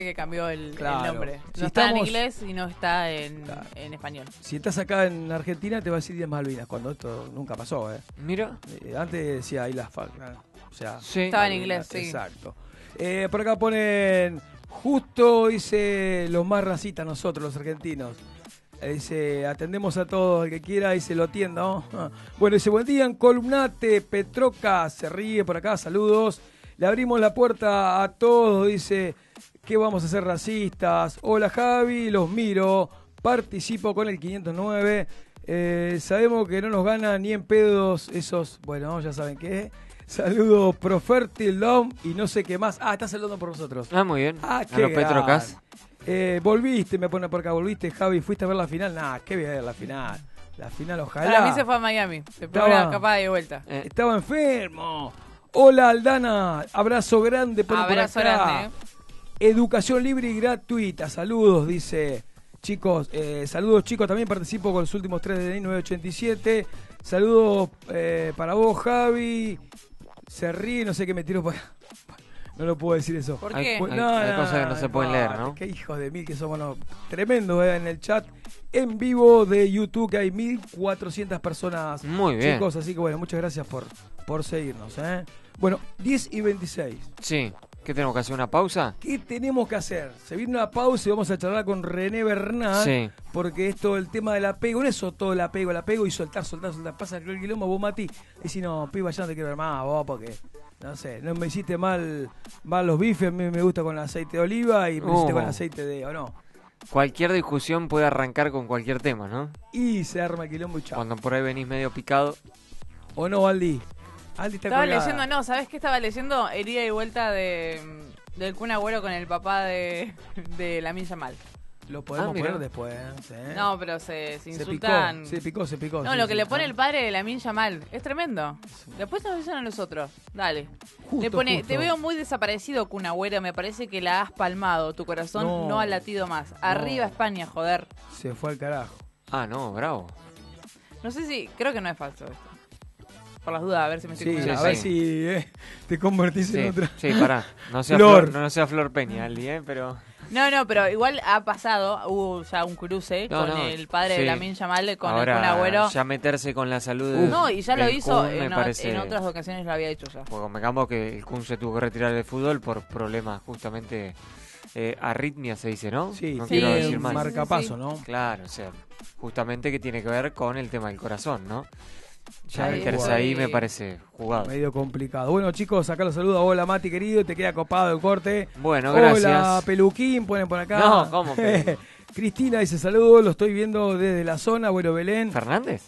que cambió el Claro. nombre. No Si está en estamos- inglés y no está Claro. en español. Si estás acá en Argentina te va a decir Días Malvinas, cuando esto nunca pasó, Mira. Antes decía Islas Falkland. O sea, Sí. Estaba en Malvinas, inglés, sí. Exacto. Por acá ponen, justo dice los más racistas nosotros, los argentinos. Dice, atendemos a todos, el que quiera, dice, lo atienda, ¿no? Bueno, dice, buen día, en Columnate, Petroca, se ríe por acá, saludos. Le abrimos la puerta a todos, dice, ¿qué vamos a hacer racistas? Hola Javi, los miro, participo con el 509. Sabemos que no nos ganan ni en pedos esos, bueno, ya saben qué. Saludos, Profertil Dom y no sé qué más. Ah, está saludando por nosotros. Ah, muy bien. Ah, A qué los Petrocas. volviste, me pone por acá, volviste, Javi, fuiste a ver la final. Nah, qué voy a ver la final. La final, ojalá. A mí se fue a Miami. Se fue Estaba- una escapada de vuelta. Estaba enfermo. Hola, Aldana, abrazo grande, pone Abrazo por acá. grande. Educación libre y gratuita, saludos, dice. Chicos, saludos chicos, también participo con los últimos 3 de DNI 987. Saludos para vos, Javi. Se ríe, no sé qué me tiro para... No lo puedo decir eso. ¿Por Hay- qué? hay cosas que no se pueden leer, ¿no? Qué hijos de mil que somos, no. Tremendo, en el chat en vivo de YouTube, que hay 1400 personas. Muy bien. Chicos, así que bueno, muchas gracias por seguirnos, Bueno, 10:26. Sí. ¿Qué tenemos que hacer? ¿Una pausa? ¿Qué tenemos que hacer? Se viene una pausa y vamos a charlar con René Bernal. Sí. Porque esto, el tema del apego, no es todo el apego y soltar. Pasa el quilombo, vos, Mati. Y si no, piba, ya no te quiero ver más, vos, porque, no sé, no me hiciste mal los bifes. A mí me gusta con aceite de oliva y me hiciste con aceite de, ¿o no? Cualquier discusión puede arrancar con cualquier tema, ¿no? Y se arma el quilombo y chao. Cuando por ahí venís medio picado. ¿O no, Aldi? Aldi está Estaba colgada. leyendo, no, ¿sabés qué estaba leyendo? Herida y vuelta del Kun Agüero con el papá de Lamine Yamal. Lo podemos mira. poner después, No, pero se Se insultan. picó. No, sí, lo que sí. le pone el padre de Lamine Yamal es tremendo. Después nos dicen a nosotros. Dale. Justo, Le pone, justo. te veo muy desaparecido, Kun Agüero. Me parece que la has palmado. Tu corazón no ha latido más. Arriba España, joder. Se fue al carajo. Ah, no, bravo. No sé si, creo que no es falso esto. Por las dudas, a ver si me estoy Sí, confundiendo. a ver sí. si te convertís Sí, en otra. sí, pará. No sea Flor. Flor, no sea Flor Peña, Aldi, pero... No, pero igual ha pasado, hubo ya un cruce No, con no, el padre sí. de Lamine Yamal con Ahora, el Kun Agüero. ya meterse con la salud No, y ya lo del hizo, Kun me parece... en otras ocasiones lo había hecho ya. Porque convengamos que el Kun se tuvo que retirar del fútbol por problemas justamente... arritmia se dice, ¿no? Sí, no sí, quiero decir mal. marcapaso, ¿no? Claro, o sea, justamente que tiene que ver con el tema del corazón, ¿no? Ya Ahí meterse estoy. ahí me parece jugado. Medio complicado. Bueno, chicos, acá los saludo. Hola, Mati, querido. Te queda copado el corte. Bueno, Hola, gracias. Peluquín, ponen por acá. No, ¿cómo, Pelu? Cristina dice saludos, lo estoy viendo desde la zona. Bueno, Belén. ¿Fernández?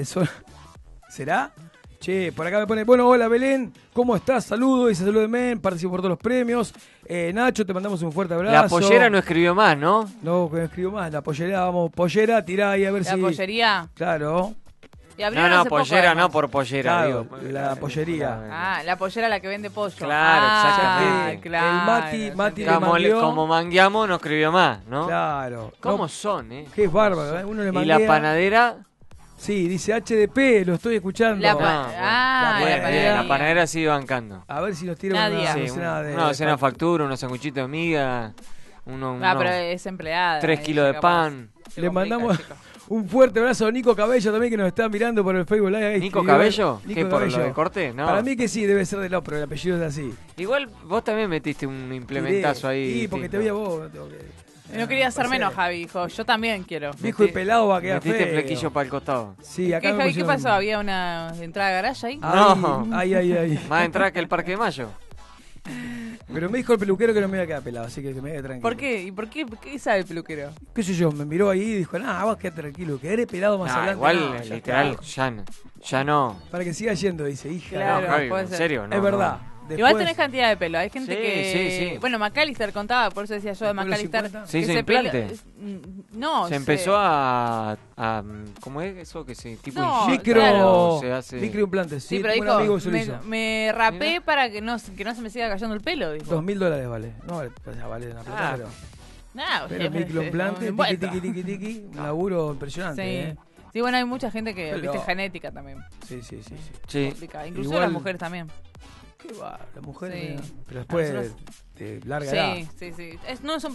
¿Será? Che, por acá me pone, bueno, hola Belén, ¿cómo estás? Saludos, dice saludos de Men, participo por todos los premios. Nacho, te mandamos un fuerte abrazo. La pollera no escribió más, ¿no? No, que no escribo más, la pollera, vamos, pollera, tirá ahí a ver La si... pollería. Claro, Y abrieron No, hace poco, pollera además. no por pollera, Claro, digo. la pollería. Ah, la pollera la que vende pollo. Claro, exactamente. Claro, El Mati le Como, mangueó. como mangueamos, no escribió más, ¿no? Claro. ¿Cómo No, son, qué bárbaro, ¿eh? Uno le Y manguea. la panadera... Sí, dice HDP, lo estoy escuchando. La No, pa- bueno. ah, La la panadería. La panadera sigue bancando. A ver si nos tira Nadie. una Sí, docena de... una docena de factura, unos sanguchitos de miga, uno, Ah, pero es empleada. 3 kilos de capaz. pan. Se Le complica, mandamos chicos. un fuerte abrazo a Nico Cabello también, que nos está mirando por el Facebook Live. Ahí ¿Nico escribió- Cabello? Nico ¿Qué, por lo Cabello. del corte? No. Para mí que sí, debe ser de lo, pero el apellido es así. Igual vos también metiste un implementazo ahí. Sí, porque te distinto. veía vos. No, tengo que... No quería hacer pasé. menos, Javi, dijo. Yo también quiero. Viejo y pelado va a quedar Metiste feo. flequillo para el costado. Sí, acá ¿Qué, me Javi, qué pusieron- pasó? ¿Había una entrada de garaje ahí? No. Ay. Más entrada que el Parque de Mayo. Pero me dijo el peluquero que no me iba a quedar pelado, así que me quedé tranquilo. ¿Por qué? ¿Y por qué? ¿Qué sabe el peluquero? ¿Qué sé yo? Me miró ahí y dijo, nah, vos quedate tranquilo, que eres pelado más Nah, adelante. igual, No, ya literal, está. ya no. Para que siga yendo, dice, hija. Claro, no, Javi, puede en ser. serio, no. es verdad. Igual tenés cantidad de pelo. Hay gente Sí, que... sí. Bueno, McAllister contaba, por eso decía yo de ¿Después de los McAllister. 50? ¿Se hizo ese implante? No, Se empezó a, ¿cómo es eso? Que se tipo No, inyecta Micro, o se hace... microimplante, Sí, sí, pero tengo un dijo, amigo que se lo hizo. me rapé para que no se me siga cayendo el pelo, dijo. $2.000 vale. No vale, pues ya vale una plata, Ah. pero... No, Pero microimplante, tiqui, un laburo impresionante, Sí. ¿eh? Sí, bueno, hay mucha gente que, Pero- viste, genética también. Sí. Sí. Complicada. Incluso Igual- las mujeres también. qué va, la mujer, Sí. pero después Nosotros- de larga edad. Sí, sí, sí. No es un